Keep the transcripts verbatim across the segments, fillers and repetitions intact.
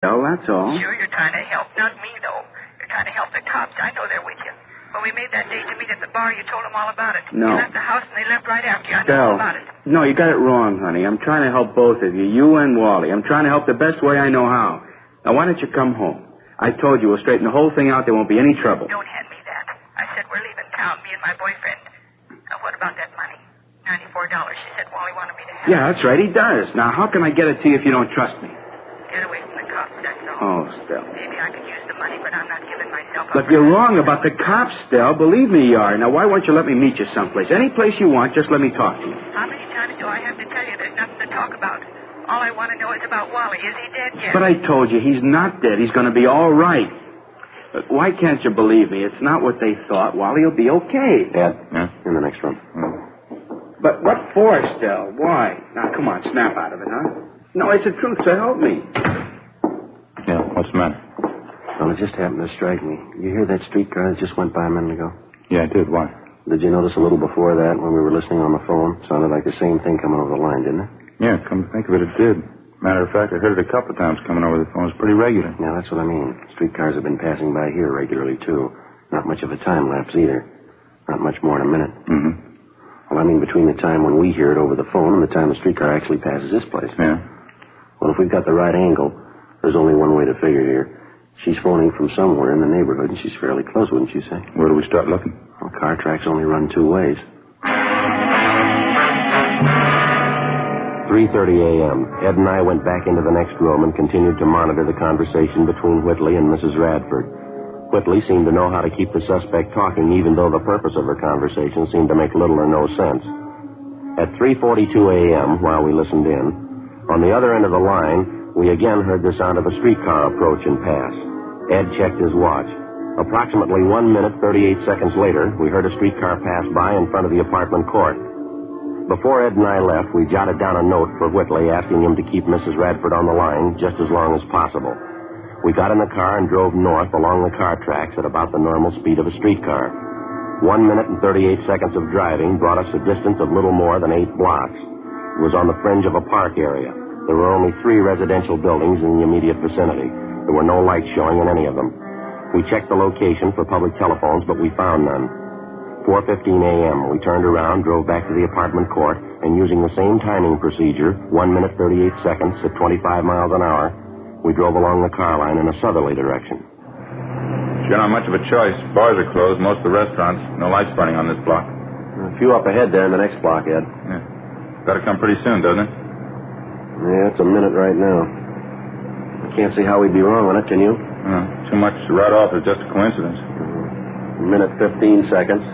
Well, that's all. Sure, you're trying to help. Not me, though. You're trying to help the cops. I know they're with you. When we made that date to meet at the bar, you told them all about it. No. You left the house and they left right after you. I know Estelle, all about it. no, you got it wrong, honey. I'm trying to help both of you, you and Wally. I'm trying to help the best way I know how. Now, why don't you come home? I told you we'll straighten the whole thing out. There won't be any trouble. Don't hand me that. I said we're leaving town, me and my boyfriend. Now, what about that money? ninety-four dollars. She said Wally wanted me to have. Yeah, that's right. He does. Now, how can I get it to you if you don't trust me? Get away from the cops, that's all. Oh, Stella. Maybe I could use the money, but I'm not giving myself up. Look, you're wrong about the cops, Stella. Believe me, you are. Now, why won't you let me meet you someplace? Any place you want, just let me talk to you. How many times do I have to tell you there's nothing to talk about? All I want to know is about Wally. Is he dead yet? But I told you, he's not dead. He's going to be all right. But why can't you believe me? It's not what they thought. Wally will be okay. Dad, yeah? In the next room. Hmm. But what for, Stella? Why? Now, come on, snap out of it, huh? No, it's the truth, so help me. Yeah, what's the matter? Well, it just happened to strike me. You hear that streetcar that just went by a minute ago? Yeah, I did. Why? Did you notice a little before that when we were listening on the phone? Sounded like the same thing coming over the line, didn't it? Yeah, come to think of it, it did. Matter of fact, I heard it a couple of times coming over the phone. It's pretty regular. Yeah, that's what I mean. Streetcars have been passing by here regularly, too. Not much of a time lapse, either. Not much more than a minute. Mm-hmm. Well, I mean between the time when we hear it over the phone and the time the streetcar actually passes this place. Yeah? Well, if we've got the right angle, there's only one way to figure here. She's phoning from somewhere in the neighborhood, and she's fairly close, wouldn't you say? Where do we start looking? Well, car tracks only run two ways. three thirty a.m. Ed and I went back into the next room and continued to monitor the conversation between Whitley and Missus Radford. Whitley seemed to know how to keep the suspect talking, even though the purpose of her conversation seemed to make little or no sense. At three forty-two a.m., while we listened in, on the other end of the line, we again heard the sound of a streetcar approach and pass. Ed checked his watch. Approximately one minute, thirty-eight seconds later, we heard a streetcar pass by in front of the apartment court. Before Ed and I left, we jotted down a note for Whitley asking him to keep Missus Radford on the line just as long as possible. We got in the car and drove north along the car tracks at about the normal speed of a streetcar. One minute and thirty-eight seconds of driving brought us a distance of little more than eight blocks. It was on the fringe of a park area. There were only three residential buildings in the immediate vicinity. There were no lights showing in any of them. We checked the location for public telephones, but we found none. four fifteen a.m., we turned around, drove back to the apartment court, and using the same timing procedure, one minute, thirty-eight seconds at twenty-five miles an hour, we drove along the car line in a southerly direction. Sure not much of a choice. Bars are closed, most of the restaurants. No lights burning on this block. A few up ahead there in the next block, Ed. Yeah. Got to come pretty soon, doesn't it? Yeah, it's a minute right now. I can't see how we'd be wrong on it, can you? Uh, too much to write off is just a coincidence. A minute, fifteen seconds.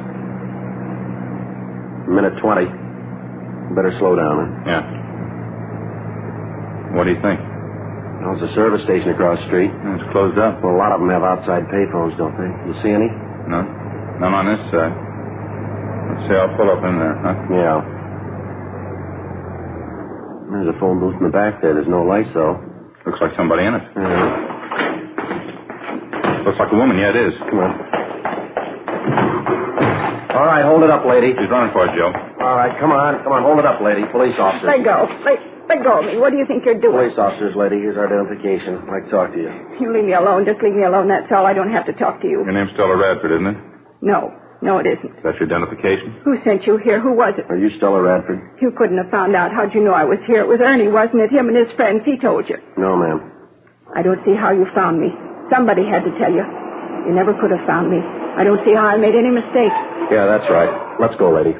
A minute, twenty. Better slow down, huh? Yeah. What do you think? Well, it's a service station across the street. Oh, it's closed up. Well, a lot of them have outside payphones, don't they? You see any? No. None on this side. Let's see, I'll pull up in there, huh? Yeah. There's a phone booth in the back there. There's no lights, though. Looks like somebody in it. Yeah. Looks like a woman. Yeah, it is. Come on. All right, hold it up, lady. She's running for it, Joe. All right, come on. Come on, hold it up, lady. Police officer. Let go. Let, let go of me. What do you think you're doing? Police officers, lady. Here's our identification. I'd like to talk to you. You leave me alone. Just leave me alone. That's all. I don't have to talk to you. Your name's Stella Radford, isn't it? No. No, it isn't. That's your identification? Who sent you here? Who was it? Are you Stella Radford? You couldn't have found out. How'd you know I was here? It was Ernie, wasn't it? Him and his friends. He told you. No, ma'am. I don't see how you found me. Somebody had to tell you. You never could have found me. I don't see how I made any mistake. Yeah, that's right. Let's go, lady.